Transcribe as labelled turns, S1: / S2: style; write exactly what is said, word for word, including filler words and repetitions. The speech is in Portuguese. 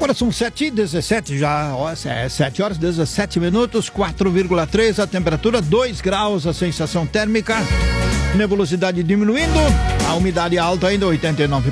S1: Agora são sete e dezessete já, ó, é sete horas e dezessete minutos, quatro vírgula três a temperatura, dois graus a sensação térmica, nebulosidade diminuindo, a umidade alta ainda oitenta e nove